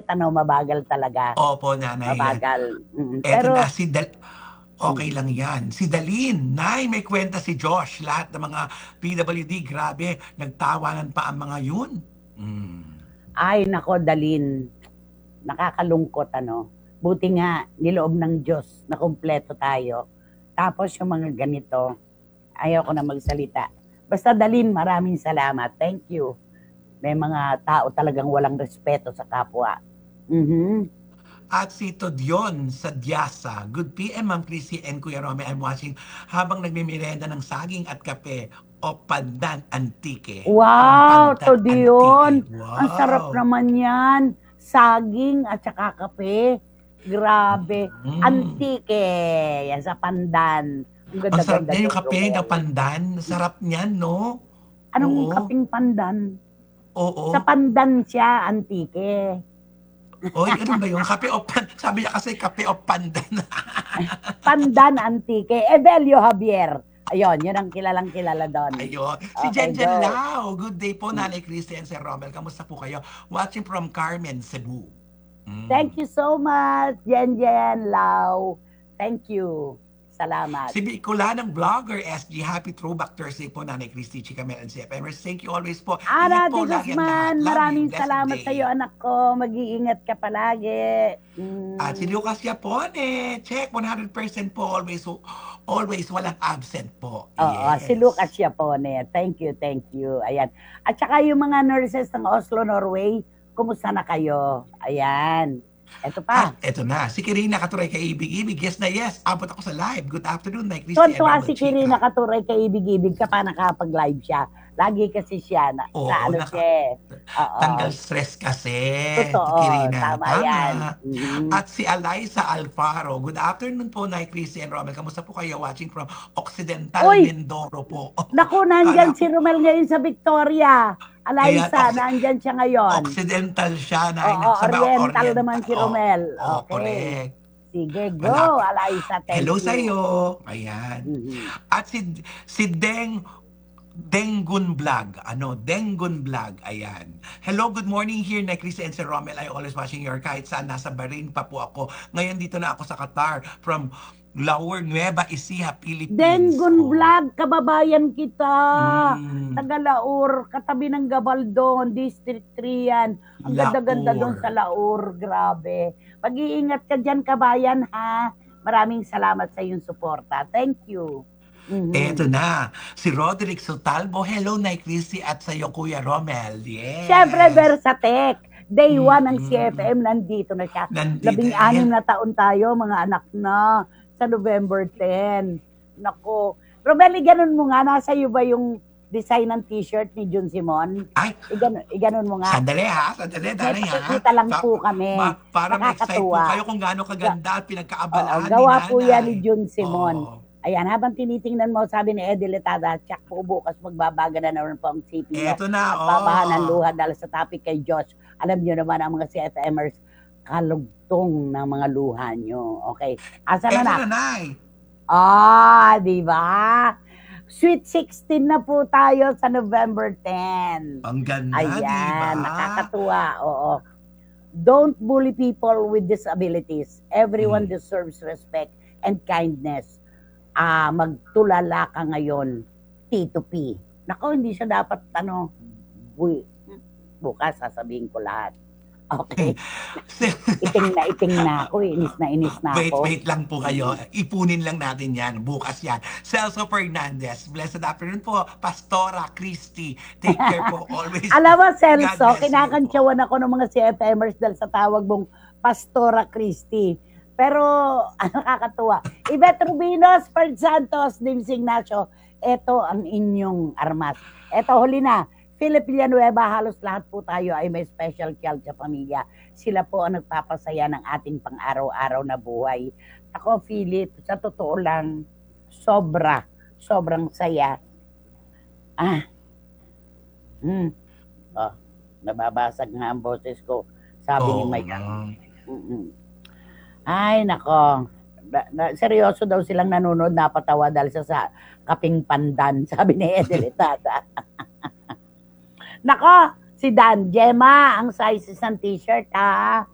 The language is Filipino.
mabagal talaga. Opo, nanay. Mabagal. Eto Pero, na, okay lang yan. Si Dalin, nay, may kwenta si Josh. Lahat ng mga PWD, grabe, nagtawanan pa ang mga yun. ay nako, Dalin, nakakalungkot ano. Buti nga, niloob ng Diyos na kumpleto tayo. Tapos yung mga ganito, ayaw ko na magsalita. Basta Dalin, maraming salamat. Thank you. May mga tao talagang walang respeto sa kapwa. At si Todion sa Diasa. Good PM, Ma'am Chrissy and Kuya Rome. I'm watching habang nagmimirenda ng saging at kape o pandan antike. Ang Wow, pandan to antike. Dion. Ang sarap Wow. naman yan. Saging at saka kape. Grabe. Mm. Antike. Yan sa pandan. Ang Ang sarap ganda-ganda niya yung doon, kape ng Romel. pandan. Sarap niyan, no? Anong Oo. kaping pandan? Sa Oo. pandan siya, antike. Oy, ano ba yung kape o sabi niya kasi kape o pandan. Pandan antike. Evelio Javier. Ayun, yun ang kilalang-kilala doon. Ayun. Si Okay, Jen go. Lao. Good day po, Nanay Christy and Sir Romel. Kamusta po kayo? Watching from Carmen, Cebu. Thank you so much, Jen Lau. Thank you. Salamat. Si Bicolanang Vlogger, SG, Happy Throwback Thursday po, Nanay Christy, Chika Mel, and CFMers. Thank you always po. Ana Ingat po de lagi ang lahat. Guzman, Love you. maraming Blessed salamat day. sa iyo, anak ko. Mag-iingat ka palagi. At si Lucas Yapone, check, 100% po, always walang absent po. Oo, Yes. si Lucas Yapone. Thank you, thank you. Ayan. At saka yung mga nurses ng Oslo, Norway, kumusta na kayo? Ayan. Eto pa. At eto na, si Kirina Katuray kay Ibig-Ibig. Yes na yes, abot ako sa live. Good afternoon, Nay Christy and Tuwan-tuwa Romel si Kirina Chica. Katuray kay Ibig-Ibig ka pa nakapag-live siya. Lagi kasi siya na Oo, ano siya. Oo. tanggal stress kasi. Totoo, Kirina, tama yan. At si Eliza Alfaro. Good afternoon po, Nay Christy and Romel. Kamusta po kayo watching from Occidental Uy! Mindoro po? Naku, nandyan si Romel ngayon sa Victoria. Ayan, Eliza, nandyan siya ngayon. Occidental siya na. Oo, Oriental naman si Romel. Oh, Okay. correct. Sige, go, Eliza. Thank Hello you. sa'yo. Ayan. At si Dengun Vlog. Dengun Vlog. Ayan. Hello, good morning here na Chris and Sir Romel. I always watching your kahit saan. Nasa Bahrain pa po ako. Ngayon dito na ako sa Qatar from Laur Nueva Ecija, Philippines. Dengun Vlog, kababayan kita. Taga Laur, katabi ng Gabaldon, District 3 yan. Ang ganda-ganda doon sa Laur. Grabe. Mag-iingat ka dyan, kabayan, ha? Maraming salamat sa iyong suporta. Thank you. Eto na, si Roderick Sotalbo. Hello, Nay Christy at sa iyo, Kuya Romel. Yes. Siyempre, Versatec. Day 1 ng CFM, nandito na siya. 16 na taon tayo, mga anak na, sa November 10. Nako. Romel, iganon mo nga, nasa iyo ba yung design ng t-shirt ni Jun Simon? Ay, iganon mo nga. Sandali ha. Kita lang po kami. Para ma-excite po kayo kung gaano kaganda at pinagkaabalaan gawa ni po Nanay. yan ni Jun Simon. Ayan, habang tinitingnan mo, sabi ni Eddie Letada, tsak po bukas magbabaga na naman po ang CPU. Eto na, at babahan ng luha dahil sa topic kay Josh. Alam nyo naman ang mga CFMers, kalugtong ng mga luha nyo. Okay. Asa na na? Eto na, Nay. Di ba? Sweet 16 na po tayo sa November 10. Ang ganda, Ayan, diba? nakakatuwa. Oo. Don't bully people with disabilities. Everyone deserves respect and kindness. Magtulala ka ngayon, Tito P. Nako, hindi siya dapat, bukas sasabihin ko lahat. Okay. Iting na ako. Inis na ako. Wait lang po kayo. Ipunin lang natin yan. Bukas yan. Celso Fernandez. Blessed afternoon po. Pastora Christy. Take care po always. Alam mo, Celso, kinakantsawan ako ng mga CFMers dahil sa tawag mong Pastora Christy. Pero, nakakatuwa. Yvette Rubinos, Ferd Santos, Dims Ignacio, ito ang inyong armas. Ito, huli na. Philip Villanueva, halos lahat po tayo ay may special child sa pamilya. Sila po ang nagpapasaya ng ating pang-araw-araw na buhay. Ako, Philip, sa totoo lang, sobrang saya. Nababasag nga ang boses ko. Sabi ni Mike. Ay, nako. Seryoso daw silang nanonood, napatawa dahil sa kaping pandan, sabi ni Edelitata. Nako, si Dan, Gemma, ang sizes ng t-shirt, ha?